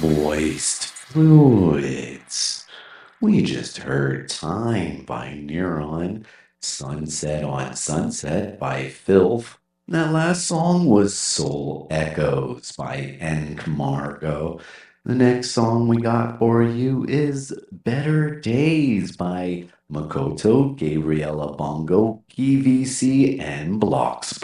Moist Fluids. We just heard Time by Neuron, Sunset on Sunset by Filth. That last song was Soul Echoes by Encamargo. The next song we got for you is Better Days by Makoto, Gabriella Bongo, PVC, and Bloxburg.